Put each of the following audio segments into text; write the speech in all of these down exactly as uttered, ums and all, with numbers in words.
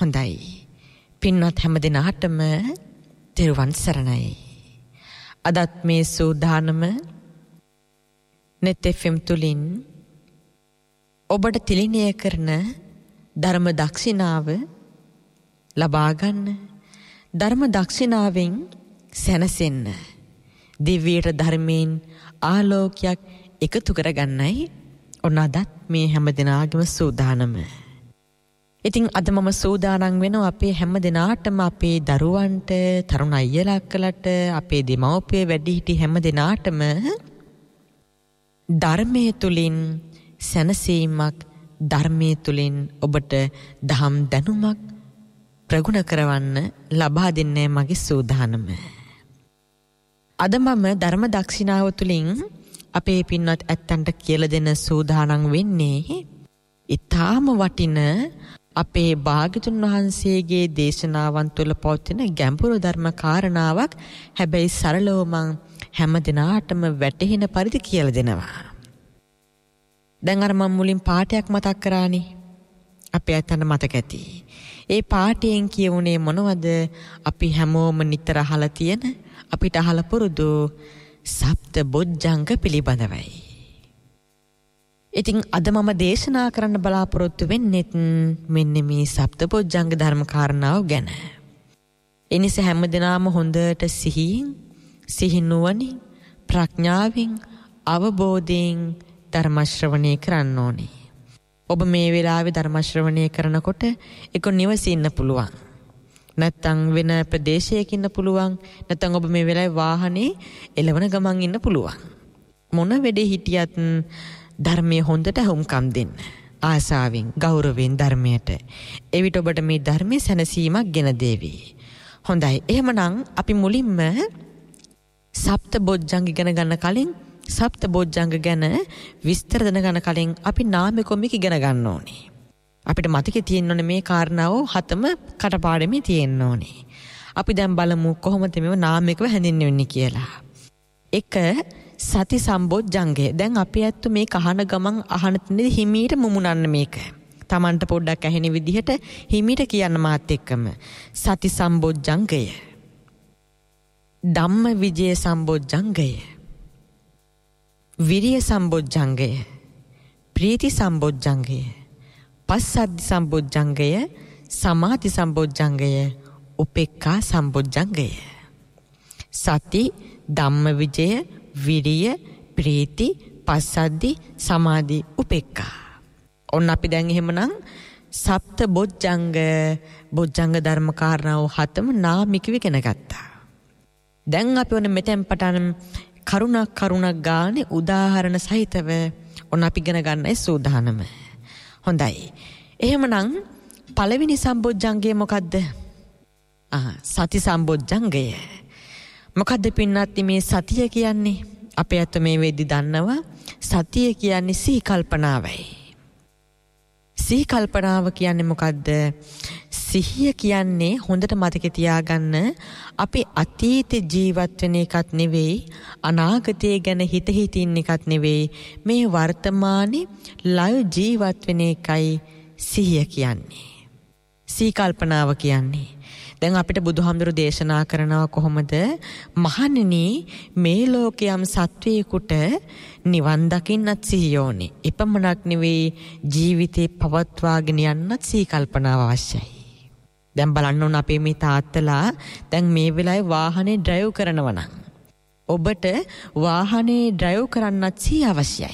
හොඳයි. පින්වත් හැම දිනාටම තෙරුවන් සරණයි. අදත් මේ සූදානම net F M තුලින් ඔබට තිලිනය කරන ධර්ම දක්ෂිනාව ලබා ගන්න, ධර්ම දක්ෂිනාවෙන් සැනසෙන්න, දිව්‍යයට ධර්මයෙන් ආලෝකයක් එකතු කරගන්නයි ඔන්න අදත් මේ හැම දිනාගේම සූදානම. ඉතින් අද මම සූදානම් වෙනවා අපේ හැම දිනාටම, අපේ දරුවන්ට, තරුණ අයියලා අක්කලාට, අපේ දෙමව්පිය වැඩිහිටි හැම දිනාටම ධර්මයේ තුලින් සැනසීමක්, ධර්මයේ තුලින් ඔබට දහම් දැනුමක් ප්‍රගුණ කරවන්න ලබා දෙන්නේ මගේ සූදානම. අද මම ධර්ම දක්ෂිනාව තුලින් අපේ පින්වත් ඇත්තන්ට කියලා දෙන සූදානම් වෙන්නේ ඊටාම වටින අපේ භාග්‍යතුන් වහන්සේගේ දේශනාවන් තුළ පවතින ගැඹුරු ධර්ම කාරණාවක්. හැබැයි සරලව මං හැම දිනාටම වැටහෙන පරිදි කියලා දෙනවා. දැන් අර මම මුලින් පාඩයක් මතක් කරානේ. අපේ අතන මතක ඇති. ඒ පාඩයෙන් කියවුනේ මොනවද? අපි හැමෝම නිතර අහලා තියෙන, අපිට අහලා පුරුදු සප්ත බොජ්ජංග පිළිබඳවයි. ඉතින් අද මම දේශනා කරන්න බලාපොරොත්තු වෙන්නේ මෙන්න මේ සප්ත බොජ්ජංග ධර්ම කාරණාව ගැන. ඒ නිසා හැමදෙනාම හොඳට සිහියෙන්, සිහිනුවණින්, ප්‍රඥාවෙන්, අවබෝධයෙන් ධර්ම ශ්‍රවණය කරන්න ඕනේ. ඔබ මේ වෙලාවේ ධර්ම ශ්‍රවණය කරනකොට ඒක නිවසේ ඉන්න පුළුවන්. නැත්තම් වෙන ප්‍රදේශයක ඉන්න පුළුවන්. නැත්තම් ඔබ මේ වෙලාවේ වාහනේ එළවන ගමන් ඉන්න පුළුවන්. මොන වෙඩේ හිටියත් ධර්මයේ හොඳට හුම්කම් දෙන්න. ආසාවෙන්, ගෞරවයෙන් ධර්මයට. එවිට ඔබට මේ ධර්මයේ සැනසීමක් ගෙන දේවි. හොඳයි. එහෙමනම් අපි මුලින්ම සප්ත බොජ්ජංග ඉගෙන ගන්න කලින්, සප්ත බොජ්ජංග ගැන විස්තර දැනගන්න කලින් අපි නාමකොමික ඉගෙන ගන්න ඕනේ. අපිට මතකේ තියෙන්න ඕනේ මේ කාරණාව හතම කටපාඩමේ තියෙන්න ඕනේ. අපි දැන් බලමු කොහොමද මේව නාමයකව හැඳින්වෙන්නේ කියලා. එක සති සම්බොජ්ජංගය. දැන් අපි ඇත්ත මේ කහන ගමන් අහන තැනදී හිමීට මුමුණන්න මේක. Tamanට පොඩ්ඩක් ඇහෙන විදිහට හිමීට කියන්න මාත් එක්කම. සති සම්බොජ්ජංගය. ධම්ම විජය සම්බොජ්ජංගය. විරිය සම්බොජ්ජංගය. ප්‍රීති සම්බොජ්ජංගය. පස්සද්ධි සම්බොජ්ජංගය, සමාධි සම්බොජ්ජංගය, උපේක්ඛා සම්බොජ්ජංගය. සති, ධම්මවිජය, විරිය, ප්‍රීති, පස්සද්ධි, සමාධි, උපේක්ඛා. ඔන්න අපි දැන් එහෙමනම් සප්ත බොජ්ජංග, බොජ්ජංග ධර්ම කාරණාව හතම නාමිකව ඉගෙන ගත්තා. දැන් අපි ඔන්න මෙතෙන් පටන් කරුණක් කරුණක් ගානේ උදාහරණ සහිතව ඔන්න අපි ඉගෙන ගන්නයි සූදානම. හොඳයි. එහෙමනම් පළවෙනි සම්බොජ්ජංගය මොකද්ද? ආ සති සම්බොජ්ජංගය. මොකද්ද පින්නත් මේ සතිය කියන්නේ? අපේ අත මේ වෙද්දි දන්නවා සතිය කියන්නේ සිහි කල්පනාවයි. සිහි කල්පනාව කියන්නේ මොකද්ද? සිහිය කියන්නේ හොඳට මතක තියාගන්න අපි අතීත ජීවත් වෙන එකක් නෙවෙයි, අනාගතය ගැන හිත හිතින් එකක් නෙවෙයි, මේ වර්තමානයේ ලයිව් ජීවත් වෙන එකයි සිහිය කියන්නේ. සිහි කල්පනාව කියන්නේ. දැන් අපිට බුදුහාමුදුරු දේශනා කරනවා කොහොමද? මහණෙනි, මේ ලෝකයම් සත්වයකට නිවන් දකින්නත් සිහිය ඕනේ. එපමණක් නෙවෙයි ජීවිතේ පවත්වාගෙන යන්නත් සිහි කල්පනාව අවශ්‍යයි. දැන් බලන්න ඕන අපේ මේ තාත්තලා දැන් මේ වෙලාවේ වාහනේ ඩ්‍රයිව් කරනවා නම් ඔබට වාහනේ ඩ්‍රයිව් කරන්නත් සිහිය අවශ්‍යයි.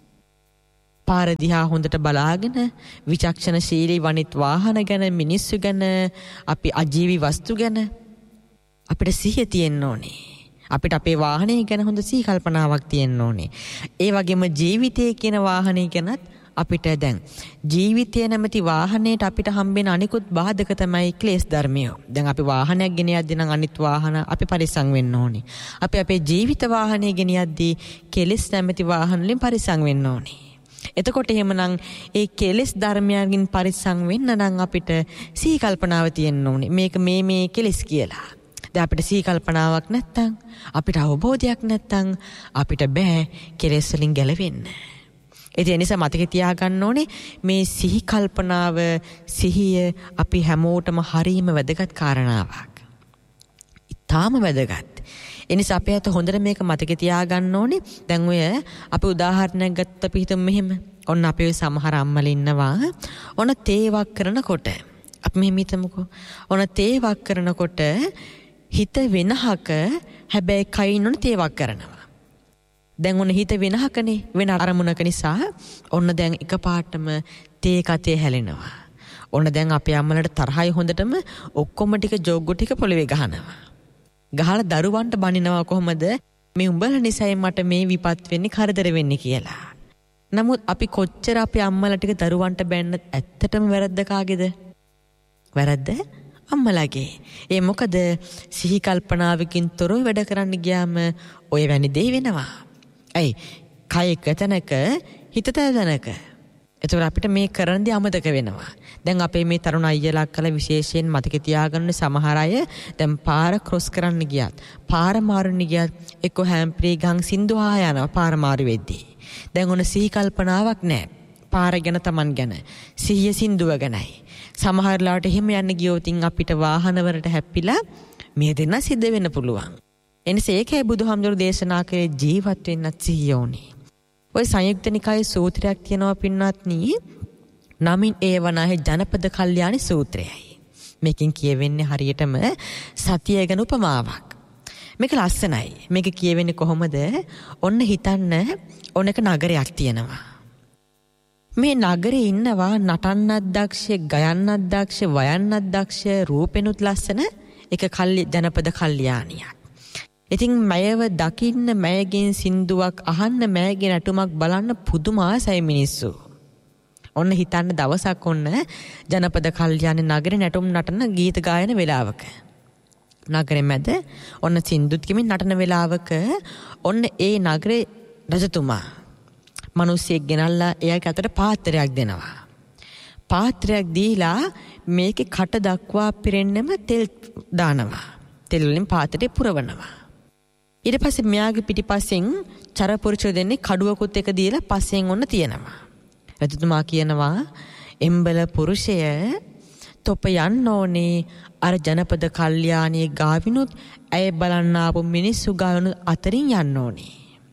පාර දිහා හොඳට බලාගෙන විචක්ෂණශීලී වනිත් වාහන ගැන, මිනිස්සු ගැන, අපි අජීවී වස්තු ගැන අපිට සිහිය තියෙන්න ඕනේ. අපිට අපේ වාහනය ගැන හොඳ සිහි කල්පනාවක් තියෙන්න ඕනේ. ඒ වගේම ජීවිතය කියන වාහනය ගැනත් අපිට දැන් ජීවිතය නැමැති වාහනයට අපිට හම්බෙන අනිකුත් බාධක තමයි ක්ලේශ ධර්මය. දැන් අපි වාහනයක් ගෙන යද්දී නම් අනිත් වාහන අපි පරිස්සම් වෙන්න ඕනේ. අපි අපේ ජීවිත වාහනය ගෙන යද්දී කෙලෙස් නැමැති වාහන වලින් පරිස්සම් වෙන්න ඕනේ. එතකොට එහෙමනම් ඒ කෙලෙස් ධර්මයන්ගෙන් පරිස්සම් වෙන්න නම් අපිට සිහි කල්පනාව තියෙන්න ඕනේ. මේක මේ මේ කෙලෙස් කියලා. දැන් අපිට සිහි කල්පනාවක් නැත්තම්, අපිට අවබෝධයක් නැත්තම් අපිට බෑ කෙලෙස් වලින් ගැලවෙන්න. ඒ නිසා මතක තියාගන්න ඕනේ මේ සිහි කල්පනාව සිහිය අපි හැමෝටම හරීම වැදගත් කාරණාවක්. ඊටාම වැදගත්. ඒ නිසා අපි අත හොඳට මේක මතක තියාගන්න ඕනේ. දැන් ඔය අපි උදාහරණයක් ගත්ත අපි හිතමු මෙහෙම. ඔන්න අපේ සමහර අම්මලා ඉන්නවා. ඔන්න තේවක් කරනකොට අපි මෙහෙම හිතමුකෝ. ඔන්න තේවක් කරනකොට හිත වෙනහක හැබැයි කයින් ඔන්න තේවක් කරනවා. දැන් ඔන්න හිත වෙනහකනේ වෙන අරමුණක නිසා ඔන්න දැන් එකපාරටම තේ කතේ හැලෙනවා. ඔන්න දැන් අපේ අම්මලට තරහයි හොඳටම ඔක්කොම ටික ජෝග්ගු ටික පොළවේ ගහනවා. ගහලා දරුවන්ට බනිනවා කොහොමද මේ උඹලා නිසයි මට මේ විපත් වෙන්නේ කරදර වෙන්නේ කියලා. නමුත් අපි කොච්චර අපේ අම්මලා ටික දරුවන්ට බැන්නත් ඇත්තටම වැරද්ද කාගේද? වැරද්ද අම්මලාගේ. ඒ මොකද සිහි කල්පනාවකින් තොරව වැඩ කරන්න ගියාම ඔය වැනි දේ වෙනවා. ඇයි කයක තැනක හිත තැනක. ඒතර අපිට මේ කරන දේ අමතක වෙනවා. දැන් අපේ මේ තරුණ අයියලා කළ විශේෂයෙන් මතක තියාගන්න සමහර අය දැන් පාර ක්‍රොස් කරන්න ගියත් පාර මාරුන්න ගියත් එක්ක හැම්ප්‍රී ගම් සින්දු ආ යනවා පාර මාරු වෙද්දී. දැන් ඔන්න සිහි කල්පනාවක් නැහැ. පාර ගැන Taman ගැන සිහිය සින්දුව ගැනයි. සමහර ලාට එහෙම යන්න ගියොත් අපිට වාහන වලට හැප්පිලා මේ දෙන්න සිද්ධ වෙන්න පුළුවන්. එනිසා ඒකයි බුදුහාමුදුරු දේශනා කරේ ජීවත් වෙන්නත් සිහිය ඕනේ. ඔය සංයුක්ත නිකායේ සූත්‍රයක් තියෙනවා පින්වත්නි. නමින් ඒවනාහි ජනපද කල්යාණි සූත්‍රයයි. මේකෙන් කියවෙන්නේ හරියටම සතිය ගැන උපමාවක්. මේක ලස්සනයි. මේක කියවෙන්නේ කොහොමද? ඔන්න හිතන්න ඔන්න එක නගරයක් තියෙනවා. මේ නගරේ ඉන්නවා නටන්නත් දක්ෂ, ගයන්නත් දක්ෂ, වයන්නත් දක්ෂ, රූපෙනුත් ලස්සන එක කල්ය ජනපද කල්යාණියක්. ඉතින් මයව දකින්න මයගෙන් සින්දුවක් අහන්න මයගේ නටුමක් බලන්න පුදුම ආසයි මිනිස්සු. ඔන්න හිතන්න දවසක් ඔන්න ජනපද කල්යාණ නගරේ නැටුම් නටන ගීත ගායන වෙලාවක. නගරේ මැද ඔන්න සින්දුත් කිමින් නටන වෙලාවක ඔන්න ඒ නගරේ රජතුමා මිනිස්සෙක් ගෙනල්ලා එයාගේ අතට පාත්‍රයක් දෙනවා. පාත්‍රයක් දීලා මේකේ කට දක්වා පිරෙන්නෙම තෙල් දානවා. තෙල් වලින් පාත්‍රේ පුරවනවා. ඊට පස්සේ මෙයාගේ පිටිපස්සෙන් චරපුරුෂය දෙන්නේ කඩුවකුත් එක දීලා පස්සෙන් ඔන්න තියනවා. රජතුමා කියනවා එම්බල පුරුෂය තොප යන්න ඕනේ අර ජනපද කල්යාණියේ ගාවිනුත් ඇය බලන්න ආපු මිනිස්සු ගාවිනුත් අතරින් යන්න ඕනේ.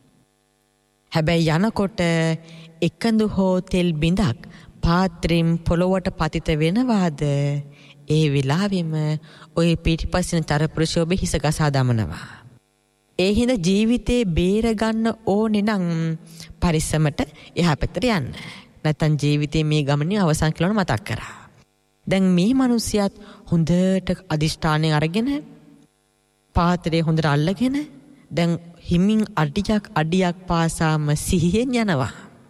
හැබැයි යනකොට එකඳු හෝ තෙල් බිඳක් පාත්‍රෙන් පොළොවට පතිත වෙනවාද ඒ වෙලාවෙම ඔය පිටිපස්සෙන් චරපුරුෂය ඔබ හිස ගසා දමනවා. ඒ හින්දා ජීවිතේ බේර ගන්න ඕනේ නම් පරිස්සමට එහා පැත්තට යන්න. නැත්තම් ජීවිතේ මේ ගමනේ අවසන් කියලා මතක් කරා. දැන් මේ මිනිසියත් හොඳට අදිෂ්ඨානයෙන් අරගෙන පාත්‍රේ හොඳට අල්ලගෙන දැන් හිමින් අඩියක් අඩියක් පාසාම සිහියෙන් යනවා.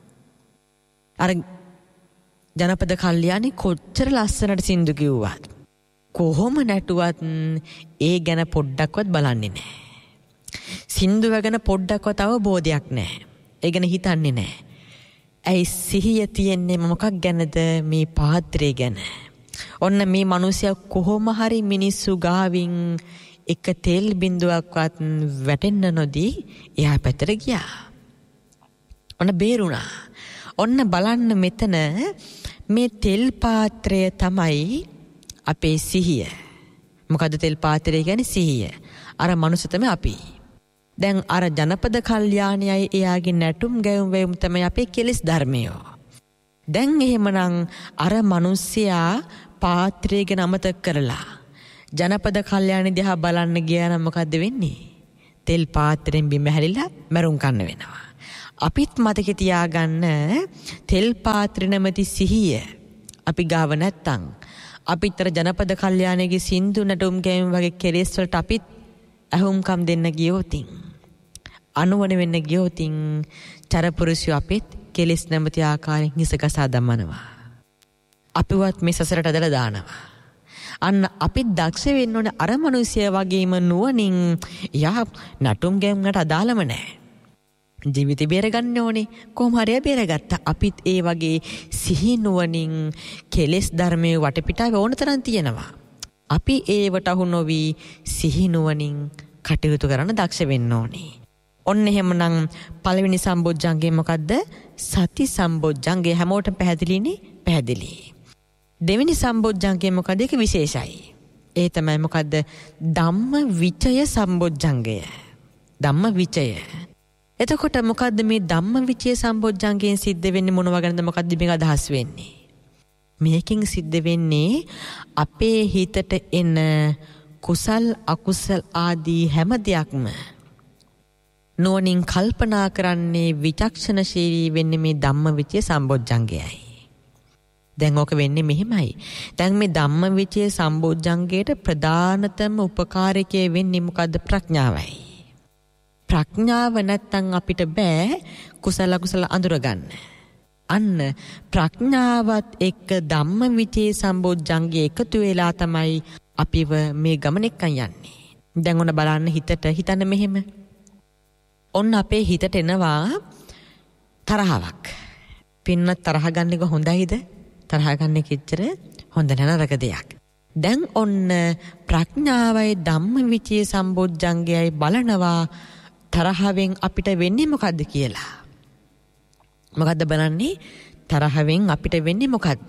අර ජනපද කල්යාණි කොච්චර ලස්සනට සින්දු කිව්වත් කොහොම නැටුවත් ඒ ගැන පොඩ්ඩක්වත් බලන්නේ නැහැ. සින්දුව ගැන පොඩ්ඩක්වත් අවබෝධයක් නැහැ. ඒ ගැන හිතන්නේ නැහැ. ඇයි සිහිය තියෙන්නේ මොකක් ගැනද? මේ පාත්‍රය ගැන. ඔන්න මේ මිනිසයා කොහොම හරි මිනිස්සු ගාවින් එක තෙල් බිඳුවක්වත් වැටෙන්න නොදී එහා පැත්තට ගියා. ඔන්න බේරුණා. ඔන්න බලන්න මෙතන මේ තෙල් පාත්‍රය තමයි අපේ සිහිය. මොකද්ද තෙල් පාත්‍රය කියන්නේ? සිහිය. අර මනුස්ස තමයි අපි. දැන් අර ජනපද කල්යාණියයි එයාගේ නැටුම් ගැයුම් වේම් තමයි අපේ කෙලෙස් ධර්මයෝ. දැන් එහෙමනම් අර මිනිස්සයා පාත්‍රය ගැන අමතක කරලා ජනපද කල්යාණි දිහා බලන්න ගියා නම් මොකද්ද වෙන්නේ? තෙල් පාත්‍රයෙන් බිම හැලිලා මරුන් කන්න වෙනවා. අපිත් මතක තියාගන්න තෙල් පාත්‍රේ නැමැති සිහිය අපි ගාව නැත්තම් අපිතර ජනපද කල්යාණිගේ සින්දු නැටුම් ගැයුම් වගේ කෙලෙස් වලට අපිත් අහුම්කම් දෙන්න ගියොතින් අනුවන වෙන්න ගියොතින් චරපුරුෂය අපිත් කෙලෙස් නැමැති ආකාරයෙන් හිසකසා දමනවා. අපිවත් මේ සසරට ඇදලා දානවා. අන්න අපිත් දක්ෂ වෙන්න ඕනේ අර මිනිසයා වගේම නුවණින් යා නටුම් ගැයුම්කට අදාළම නැහැ. ජීවිතේ බේරගන්න ඕනේ. කොහොම හරි බේරගත්තා. අපිත් ඒ වගේ සිහි නුවණින් කෙලෙස් ධර්මයේ වටපිටාවේ ඕන තරම් තියෙනවා. අපි ඒවට අහු නොවි සිහි නුවණින් කටයුතු කරන්න දක්ෂ වෙන්න ඕනේ. ඔන්න එහෙමනම් පළවෙනි සම්බොජ්ජංගේ මොකද්ද? සති සම්බොජ්ජංගේ. හැමෝටම පැහැදිලිනේ? පැහැදිලි. දෙවෙනි සම්බොජ්ජංගේ මොකද? ඒක විශේෂයි. ඒ තමයි මොකද්ද? ධම්ම විචය සම්බොජ්ජංගය. ධම්ම විචය. එතකොට මොකද්ද මේ ධම්ම විචය සම්බොජ්ජංගයෙන් සිද්ධ වෙන්නේ? මොන වගේද මොකද්ද මේක අදහස් වෙන්නේ? මේකෙන් සිද්ධ වෙන්නේ අපේ හිතට එන කුසල් අකුසල් ආදී හැම දෙයක්ම නුවණින් කල්පනා කරන්නේ විචක්ෂණශීලී වෙන්නේ මේ ධම්ම විචය සම්බොජ්ජංගයයි. දැන් ඕක වෙන්නේ මෙහෙමයි. දැන් මේ ධම්ම විචය සම්බොජ්ජංගයට ප්‍රධානතම උපකාරකයේ වෙන්නේ මොකද්ද? ප්‍රඥාවයි. ප්‍රඥාව නැත්තම් අපිට බෑ කුසල අකුසල අඳුරගන්න. අන්න ප්‍රඥාවත් එක්ක ධම්ම විචය සම්බොජ්ජංගය එකතු වෙලා තමයි අපිව මේ ගමන එක්කන් යන්නේ. දැන් ඔන්න බලන්න හිතට හිතන්න මෙහෙම. ඔන්න අපේ හිතට එනවා තරහාවක්. පින්න තරහ ගන්න එක හොඳයිද? තරහ ගන්න එක එච්චර හොඳ නරක දෙයක්. දැන් ඔන්න ප්‍රඥාවයි ධම්ම විචය සම්බොජ්ජංගයයි බලනවා තරහවෙන් අපිට වෙන්නේ මොකද්ද කියලා. මොකද්ද බලන්නේ? තරහවෙන් අපිට වෙන්නේ මොකද්ද?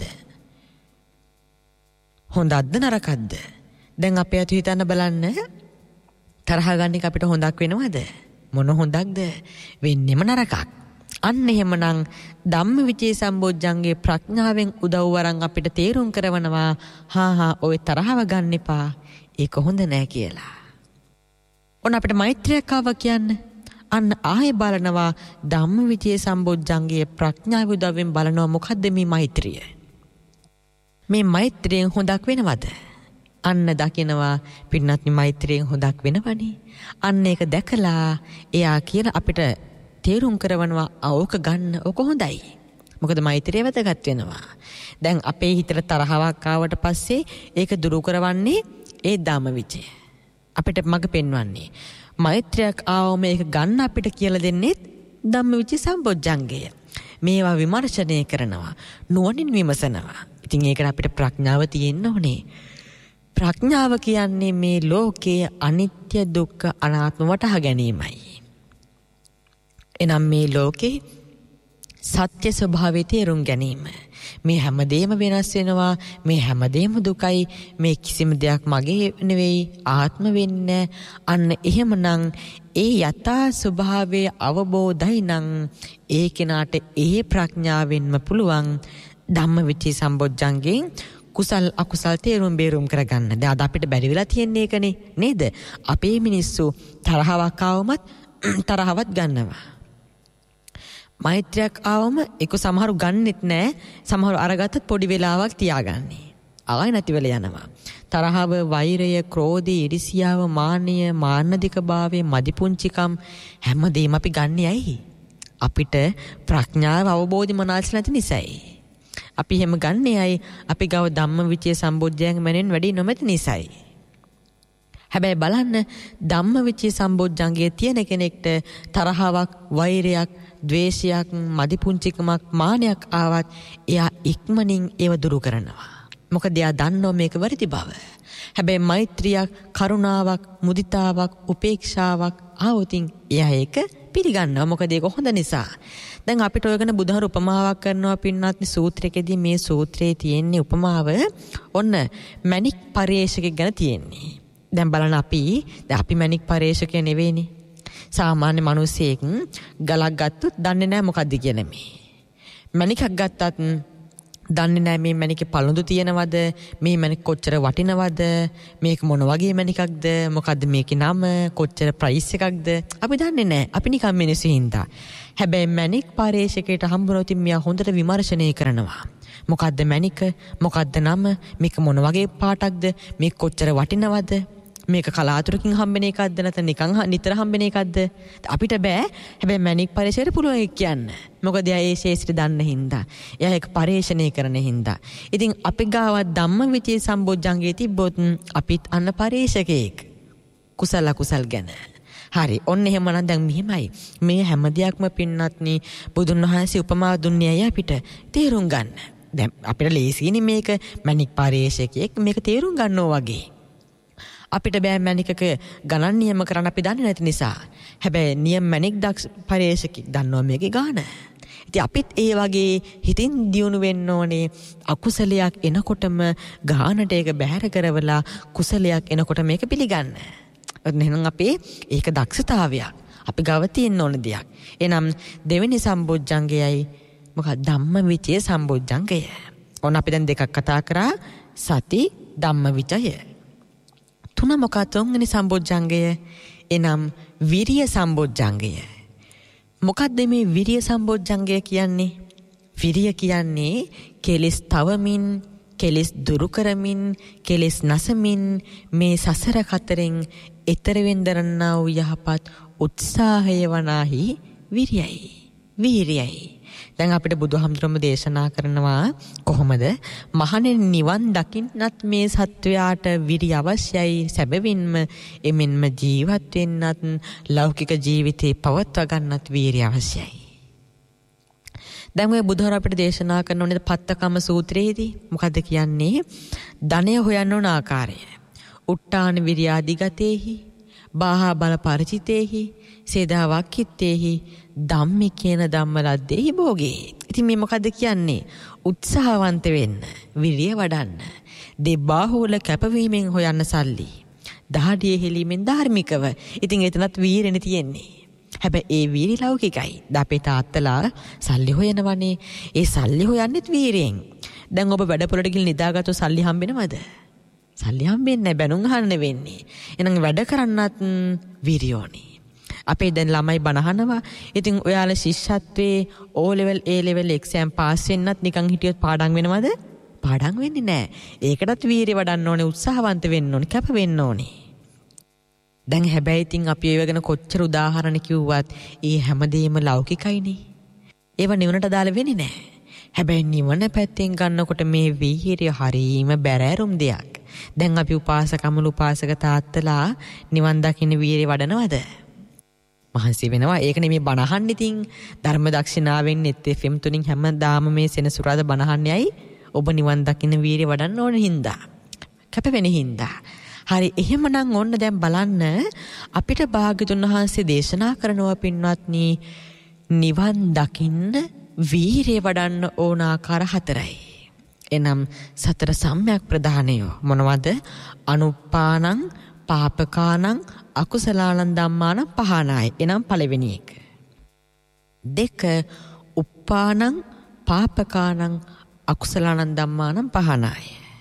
හොඳක්ද නරකක්ද? දැන් අපේ අත හිතන්න බලන්න තරහ ගන්න එක අපිට හොඳක් වෙනවද? මොන හොඳක්ද? වෙන්නේම නරකක්. අන්න එහෙමනම් ධම්ම විචේ සම්බොජ්ජංගේ ප්‍රඥාවෙන් උදව් වරන් අපිට තේරුම් කරවනවා හා හා ඔය තරහව ගන්න එපා. ඒක හොඳ නෑ කියලා. ඔන්න අපිට මෛත්‍රියක් ආවා කියන්න. අන්න ආයෙ බලනවා ධම්ම විචේ සම්බොජ්ජංගේ ප්‍රඥාව උදව්වෙන් බලනවා මොකද්ද මේ මෛත්‍රිය? මේ මෛත්‍රියෙන් හොඳක් වෙනවද? අන්න දකිනවා පින්නත් මෛත්‍රියෙන් හොඳක් වෙනවනේ. අන්න ඒක දැකලා එයා කියන අපිට තේරුම් කරවනවා ඕක ගන්න ඕක හොඳයි. මොකද මෛත්‍රිය වැදගත් වෙනවා. දැන් අපේ හිතට තරහවක් ආවට පස්සේ ඒක දුරු කරවන්නේ ඒ ධම්ම විචය. අපිට මඟ පෙන්වන්නේ. මෛත්‍රියක් ආවම ඒක ගන්න අපිට කියලා දෙන්නේ ධම්ම විචය සම්බොජ්ජංගය. මේවා විමර්ශනය කරනවා. නුවණින් විමසනවා. ඉතින් ඒකට අපිට ප්‍රඥාව තියෙන්න ඕනේ. ප්‍රඥාව කියන්නේ මේ ලෝකයේ අනිත්‍ය දුක්ඛ අනාත්ම වටහා ගැනීමයි. එනම් මේ ලෝකේ සත්‍ය ස්වභාවය තේරුම් ගැනීම. මේ හැමදේම වෙනස් වෙනවා. මේ හැමදේම දුකයි. මේ කිසිම දෙයක් මගේ නෙවෙයි ආත්ම වෙන්නේ. අන්න එහෙමනම් ඒ යථා ස්වභාවයේ අවබෝධයි නම් ඒ කෙනාට ඒ ප්‍රඥාවෙන්ම පුළුවන් ධම්ම විචේ සම්බොජ්ජංගෙන් කුසල් අකුසල් තේරුම් බේරුම් කරගන්න. දැන් අද අපිට බැරි වෙලා තියෙන්නේ ඒකනේ නේද? අපේ මිනිස්සු තරහවක් ආවමත් තරහවත් ගන්නවා. මෛත්‍රියක් ආවම ඒක සමහරු ගන්නෙත් නෑ. සමහරු අරගත්තත් පොඩි වෙලාවක් තියාගන්නේ. ආයෙ නැති වෙලා යනවා. තරහව, වෛරය, ක්‍රෝධය, ඊර්ෂියාව, මාන්නය, මාන්නදිකභාවය, මදිපුංචිකම් හැමදේම අපි ගන්නේ ඇයි? අපිට ප්‍රඥාව අවබෝධය මනාල්ස් නැති නිසායි. අපි හැම ගන්නේ අය අපි ගාව ධම්ම විචේ සම්බොජ්ජංග මනෙන් වැඩි නොමැති නිසායි. හැබැයි බලන්න ධම්ම විචේ සම්බොජ්ජංගයේ තියෙන කෙනෙක්ට තරහාවක්, වෛරයක්, ද්වේෂයක්, මදිපුංචිකමක්, මානයක් ආවත් එයා ඉක්මනින් ඒව දුරු කරනවා. මොකද එයා දන්නෝ මේක වැරදි බව. හැබැයි මෛත්‍රියක්, කරුණාවක්, මුදිතාවක්, උපේක්ෂාවක් ආවොතින් එයා ඒක පිළිගන්නවා. මොකද ඒක හොඳ නිසා. දැන් අපිට ඔය ගැන බුදුහාර උපමාවක් කරනවා පින්වත්නි සූත්‍රයකදී. මේ සූත්‍රයේ තියෙන්නේ උපමාව ඔන්න මණික් පරේෂකෙක් ගැන තියෙන්නේ. දැන් බලන්න අපි දැන් අපි මණික් පරේෂකය නෙවෙයිනේ. සාමාන්‍ය මිනිසෙක් ගලක් ගත්තොත් දන්නේ නැහැ මොකද්ද කියන මේ. මණිකක් ගත්තත් දන්නේ නැහැ මේ මණිකේ පළඳු තියෙනවද, මේ මණික කොච්චර වටිනවද, මේක මොන වගේ මණිකක්ද, මොකද්ද මේකේ නම, කොච්චර ප්‍රයිස් එකක්ද අපි දන්නේ නැහැ. අපි නිකන් මිනිස්සු හින්දා. හැබැයි මණික් පරේෂකයට හම්බුනොත් මෙයා හොඳට විමර්ශනය කරනවා. මොකද්ද මණික, මොකද්ද නම, මේක මොන වගේ පාටක්ද, මේක කොච්චර වටිනවද, මේක කලාතුරකින් හම්බෙන එකක්ද නැත්නම් නිකන් නිතර හම්බෙන එකක්ද අපිට බෑ. හැබැයි මණික් පරේෂකයට පුළුවන් ඒක කියන්න. මොකද එයා ඒ ශේෂ්ත්‍රය දන්න හින්දා. එයා ඒක පරේෂණය කරන හින්දා. ඉතින් අපි ගාව ධම්ම විචේ සම්බොජ්ජංගේ තිබ්බොත් අපිත් අන්න පරේෂකෙක්. කුසල කුසල් ගැන. හරි. ඔන්න එහෙමනම් දැන් මෙහිමයි. මේ හැම දෙයක්ම පින්නත්නි බුදුන් වහන්සේ උපමා දුන්නේ අය අපිට තේරුම් ගන්න. දැන් අපිට ලේසියිනේ මේක මණික් පරේෂකෙක් මේක තේරුම් ගන්නෝ වගේ. අපිට බෑ මැණිකක ගණන් නියම කරන්න අපි දන්නේ නැති නිසා. හැබැයි නියම මැණික් දක්ෂ පරේක්ෂකෙක් දන්නවා මේකේ ගාන. ඉතින් අපිත් ඒ වගේ හිතින් දියුණු වෙන්න ඕනේ. අකුසලයක් එනකොටම ගානට ඒක බැහැර කරවලා කුසලයක් එනකොට මේක පිළිගන්න. එහෙනම් අපේ ඒක දක්ෂතාවයක්. අපි ගාව තියෙන්න ඕන දෙයක්. එහෙනම් දෙවෙනි සම්බොජ්ජංගයයි මොකක්ද? ධම්මවිචය සම්බොජ්ජංගය. ඔන්න අපි දැන් දෙකක් කතා කරා. සති ධම්මවිචය. තුන මොකක්ද? තුන්වෙනි සම්බොජ්ජංගය. එනම් විරිය සම්බොජ්ජංගය. මොකක්ද මේ විරිය සම්බොජ්ජංගය කියන්නේ? විරිය කියන්නේ කෙලෙස් තවමින්, කෙලෙස් දුරු කරමින්, කෙලෙස් නැසමින් මේ සසර කතරෙන් ඈතර වෙන්දරන්නා වූ යහපත් උත්සාහය වනාහි විරියයි. වීරියයි. දැන් අපිට බුදුහාමුදුරුවෝ දේශනා කරනවා කොහොමද මහණෙනි නිවන් දකින්නත් මේ සත්වයාට විරිය අවශ්‍යයි. සැබවින්ම එමෙන්ම ජීවත් වෙන්නත් ලෞකික ජීවිතේ පවත්වා ගන්නත් වීරිය අවශ්‍යයි. දැන් මේ බුදුහාර අපිට දේශනා කරනෝනේ පත්තකම සූත්‍රයේදී මොකද්ද කියන්නේ? ධනය හොයන්න ඕන ආකාරය. උට්ටාන විරියාදිගතේහි බාහා බල පරිචිතේහි සේදා වක්කිත්තේහි ධම්මි කියන ධම්ම ලද්දේහි භෝගේ. ඉතින් මේ මොකද්ද කියන්නේ? උත්සාහවන්ත වෙන්න, විරිය වඩන්න, දෙබාහුවල කැපවීමෙන් හොයන්න සල්ලි, දහඩිය හෙලීමෙන් ධාර්මිකව. ඉතින් එතනත් වීරෙනේ තියෙන්නේ. හැබැයි ඒ වීරි ලෞකිකයි. අපේ තාත්තලා සල්ලි හොයනවනේ. ඒ සල්ලි හොයන්නෙත් වීරයෙන්. දැන් ඔබ වැඩපොළට ගිහින් නිදාගත්තොත් සල්ලි හම්බෙනවද? සල්ලි හම්බෙන්නේ නැහැ. බැනුම් අහන්න වෙන්නේ. එහෙනම් වැඩ කරන්නත් වීරියෝනේ. අපේ දැන් ළමයි බනහනවා. ඉතින් ඔයාලා ශිෂ්‍යත්වයේ O level A level exam pass වෙන්නත් නිකන් හිටියොත් පාඩම් වෙනවද? පාඩම් වෙන්නේ නැහැ. ඒකටත් වීරිය වඩන්න ඕනේ, උත්සාහවන්ත වෙන්න ඕනේ, කැප වෙන්න ඕනේ. දැන් හැබැයි ඉතින් අපි ඒව ගැන කොච්චර උදාහරණ කිව්වත් ඒ හැමදේම ලෞකිකයිනේ. ඒව නිවනට දාලා වෙන්නේ නැහැ. හැබැයි නිවන පැත්තෙන් ගන්නකොට මේ වීරිය හරීම බැරෑරුම් දෙයක්. දැන් අපි උපාසකමුළු උපාසක තාත්තලා නිවන් දකින්න වීරිය වඩනවද? මහන්සි වෙනවා. ඒක නෙමෙයි බණහන්න. ඉතින් ධර්ම දක්ෂිනාවෙන් net F M තුලින් හැමදාම මේ සෙනසුරාදා බණහන්නේයි ඔබ නිවන් දකින්න වීරිය වඩන්න ඕන හින්දා. කැප වෙන හින්දා. හරි, එහෙමනම් ඔන්න දැන් බලන්න අපිට භාග්‍යතුන් වහන්සේ දේශනා කරනවා පින්වත්නි, නිවන් දකින්න වීරිය වඩන්න ඕන ආකාර හතරයි. එනම් සතර සම්‍යක් ප්‍රධානයෝ මොනවද? අනුප්පානං, පාපකානං, අකුසලානං ධම්මානං පහනාය. එනම් පළවෙනි එක. දෙක උප්පානං, පාපකානං, අකුසලානං ධම්මානං පහනාය.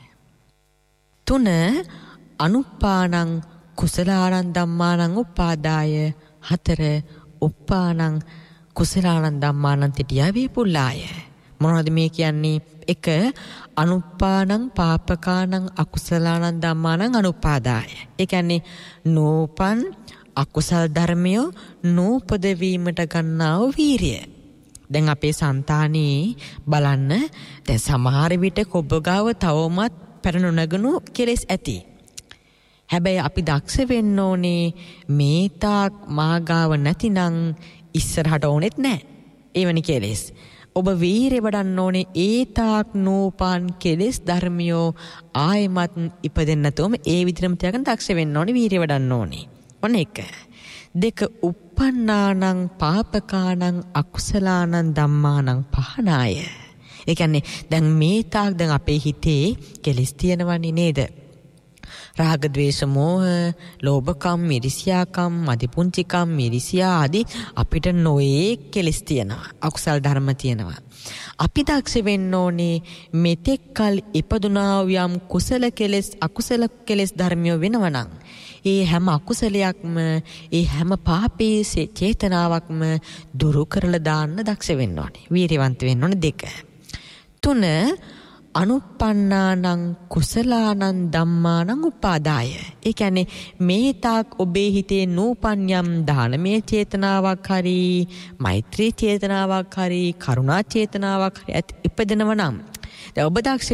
තුන අනුප්පානං, කුසලානං ධම්මානං උපාදාය. හතර උප්පානං, කුසලානං ධම්මානං තිටියා වේපුල්ලාය. මොනවද මේ කියන්නේ? එක අනුප්පානං, පාපකානං, අකුසලානං ධම්මානං අනුපාදාය. ඒ කියන්නේ නෝපන් අකුසල් ධර්මය නූපද වීමට ගන්නා වූ වීරිය. දැන් අපේ సంతානේ බලන්න, දැන් සමහර විට කොබ ගාව තවමත් පැරණු නැගුණු කෙලෙස් ඇති. හැබැයි අපි දක්ෂ වෙන්න ඕනේ මේ තාක් මාගාව නැතිනම් ඉස්සරහට ඕනෙත් නැහැ. එවැනි කෙලෙස්. ඔබ වීරිය වඩන්න ඕනේ ඒ තාක් නූපන් කෙලෙස් ධර්මියෝ ආයමත් ඉපදෙන්න නැතුවම ඒ විදිහටම තියාගෙන දක්ෂ වෙන්න ඕනේ, වීරිය වඩන්න ඕනේ. ඔන්න එක. දෙක උප්පන්නානං, පාපකානං, අකුසලානං ධම්මානං පහනාය. ඒ කියන්නේ දැන් මේ තාක් දැන් අපේ හිතේ කෙලෙස් තියෙනවනේ නේද? රාග ద్వේෂ මෝහ, ලෝභකම්, මිරිසියාකම්, මදිපුංචිකම්, මිරිසියා ආදී අපිට නොයේ කෙලෙස් තියෙනවා. අකුසල් ධර්ම තියෙනවා. අපි දක්ෂ වෙන්න ඕනේ මෙතෙක් කල ඉපදුනා යම් කුසල කෙලෙස්, අකුසල කෙලෙස් ධර්මිය වෙනවනම් ඒ හැම අකුසලයක්ම, ඒ හැම පාපී චේතනාවක්ම දුරු කරලා දාන්න දක්ෂ වෙන්න ඕනේ. වීරියවන්ත වෙන්න ඕනේ. දෙක. තුන අනුප්පන්නානං, කුසලානං ධම්මානං උපාදාය. ඒ කියන්නේ මේ තාක් ඔබේ හිතේ නූපන් යම් දානමය චේතනාවක් හරි, මෛත්‍රී චේතනාවක් හරි, කරුණා චේතනාවක් හරි ඉපදෙනවා නම් දැන් ඔබ දක්ෂ